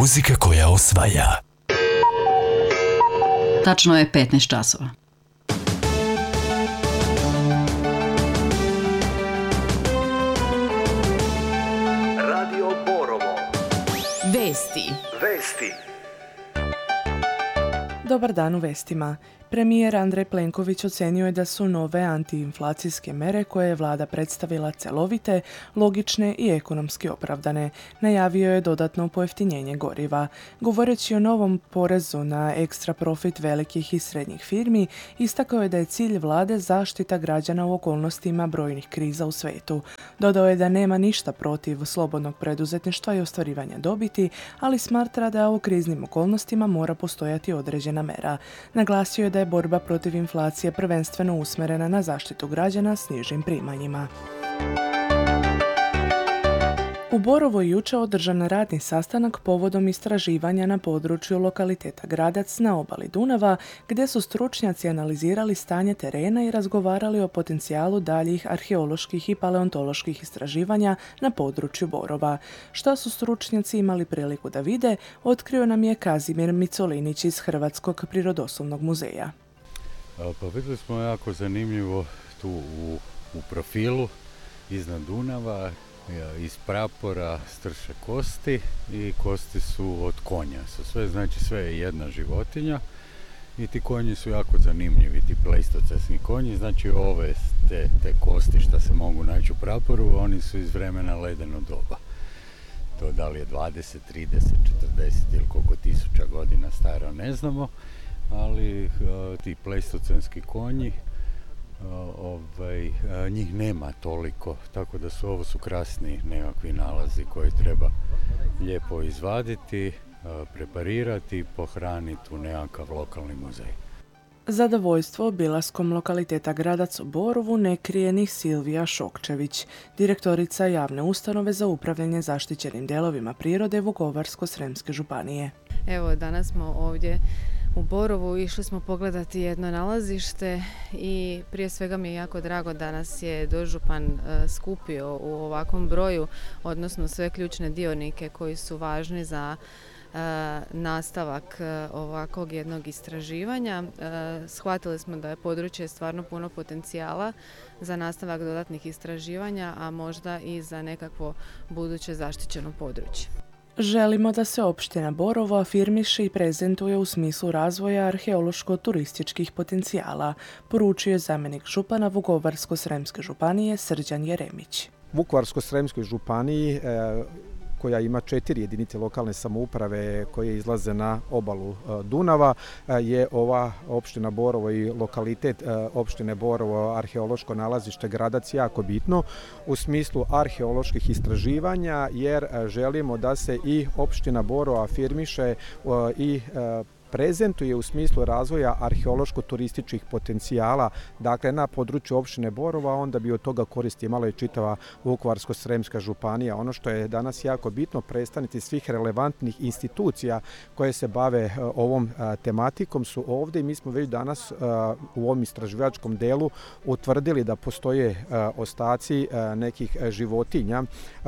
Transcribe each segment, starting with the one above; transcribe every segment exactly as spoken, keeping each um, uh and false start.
Muzika koja osvaja. Tačno je petnaest časova. Radio Borovo. Vesti. Vesti. Dobar dan u vestima. Premijer Andrej Plenković ocenio je da su nove antiinflacijske mere koje je vlada predstavila celovite, logične i ekonomski opravdane. Najavio je dodatno pojeftinjenje goriva. Govoreći o novom porezu na ekstra profit velikih i srednjih firmi, istakao je da je cilj vlade zaštita građana u okolnostima brojnih kriza u svetu. Dodao je da nema ništa protiv slobodnog preduzetništva i ostvarivanja dobiti, ali smatra da u kriznim okolnostima mora postojati određena mera. Naglasio je da je borba protiv inflacije prvenstveno usmjerena na zaštitu građana s nižim primanjima. U Borovu je jučer održan radni sastanak povodom istraživanja na području lokaliteta Gradac na obali Dunava, gdje su stručnjaci analizirali stanje terena i razgovarali o potencijalu daljih arheoloških i paleontoloških istraživanja na području Borova. Što su stručnjaci imali priliku da vide, otkrio nam je Kazimir Micolinić iz Hrvatskog prirodoslovnog muzeja. Pa vidjeli smo jako zanimljivo tu u, u profilu iznad Dunava. Iz prapora strše kosti i kosti su od konja. Sve, znači sve je jedna životinja i ti konji su jako zanimljivi, ti pleistocesni konji. Znači ove te, te kosti što se mogu naći u praporu, oni su iz vremena ledeno doba. To da li je dvadeset, trideset, četrdeset ili koliko tisuća godina staro ne znamo, ali uh, ti pleistocenski konji Uh, ovaj, uh, njih nema toliko, tako da su ovo su krasni nekakvi nalazi koji treba lijepo izvaditi, uh, preparirati i pohraniti u nekakav lokalni muzej. Zadovoljstvo obilaskom lokaliteta Gradac u Borovu ne krije ni Silvija Šokčević, direktorica javne ustanove za upravljanje zaštićenim dijelovima prirode Vukovarsko-srijemske županije. Evo, danas smo ovdje u Borovu, išli smo pogledati jedno nalazište i prije svega mi je jako drago da nas je dožupan e, skupio u ovakvom broju, odnosno sve ključne dionike koji su važni za e, nastavak e, ovakvog jednog istraživanja. E, shvatili smo da je područje stvarno puno potencijala za nastavak dodatnih istraživanja, a možda i za nekakvo buduće zaštićeno područje. Želimo da se opština Borovo afirmiše i prezentuje u smislu razvoja arheološko-turističkih potencijala, poručio je zamjenik župana Vukovarsko-srijemske županije Srđan Jeremić. Vukovarsko-srijemskoj županiji e, koja ima četiri jedinice lokalne samouprave koje izlaze na obalu Dunava, je ova opština Borovo i lokalitet opštine Borovo arheološko nalazište Gradac jako bitno u smislu arheoloških istraživanja, jer želimo da se i opština Borovo afirmiše i prezentuje u smislu razvoja arheološko-turističkih potencijala, dakle na području opštine Borova, onda bi od toga koristi imala i čitava Vukovarsko-srijemska županija. Ono što je danas jako bitno, predstavnici svih relevantnih institucija koje se bave ovom tematikom su ovdje i mi smo već danas u ovom istraživačkom delu utvrdili da postoje ostaci nekih životinja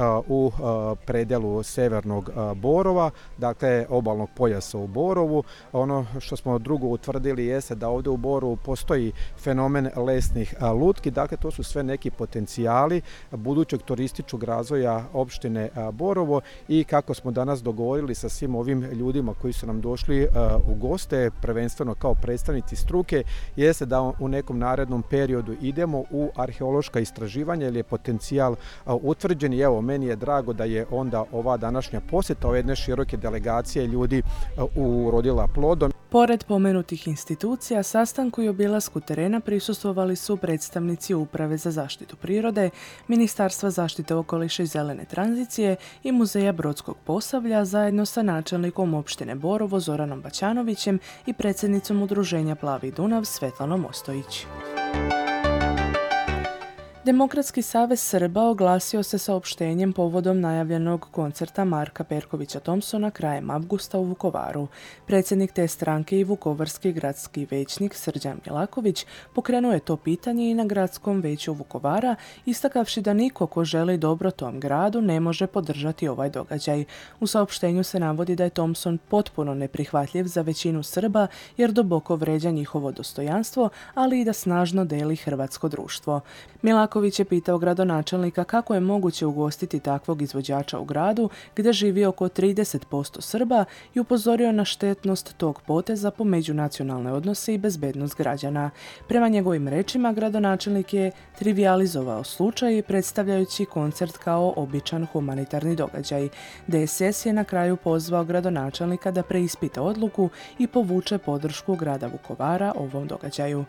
u predelu severnog Borova, dakle obalnog pojasa u Borovu. Ono što smo drugo utvrdili jeste da ovdje u Borovu postoji fenomen lesnih lutki, dakle to su sve neki potencijali budućeg turističkog razvoja opštine Borovo i kako smo danas dogovorili sa svim ovim ljudima koji su nam došli u goste, prvenstveno kao predstavnici struke, jeste da u nekom narednom periodu idemo u arheološka istraživanja jer je potencijal utvrđen i evo meni je drago da je onda ova današnja posjeta ove jedne široke delegacije ljudi urodila plodom. Pored pomenutih institucija, sastanku i obilasku terena prisustvovali su predstavnici Uprave za zaštitu prirode, Ministarstva zaštite okoliša i zelene tranzicije i Muzeja Brodskog Posavlja zajedno sa načelnikom opštine Borovo Zoranom Baćanovićem i predsjednicom udruženja Plavi Dunav Svetlanom Ostojić. Demokratski savez Srba oglasio se saopštenjem povodom najavljenog koncerta Marka Perkovića Thompsona krajem avgusta u Vukovaru. Predsjednik te stranke i vukovarski gradski većnik Srđan Milaković pokrenuo je to pitanje i na gradskom veću Vukovara, istakavši da niko ko želi dobro tom gradu ne može podržati ovaj događaj. U saopštenju se navodi da je Thompson potpuno neprihvatljiv za većinu Srba jer duboko vređa njihovo dostojanstvo, ali i da snažno deli hrvatsko društvo. Milaković je pitao gradonačelnika kako je moguće ugostiti takvog izvođača u gradu gdje živi oko trideset posto Srba i upozorio na štetnost tog poteza po međunacionalne odnose i bezbednost građana. Prema njegovim rečima, gradonačelnik je trivijalizovao slučaj predstavljajući koncert kao običan humanitarni događaj. D S S je na kraju pozvao gradonačelnika da preispita odluku i povuče podršku grada Vukovara ovom događaju.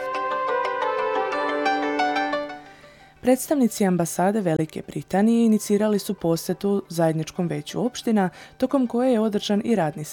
Predstavnici ambasade Velike Britanije inicirali su posjetu zajedničkom veću opština, tokom koje je održan i radni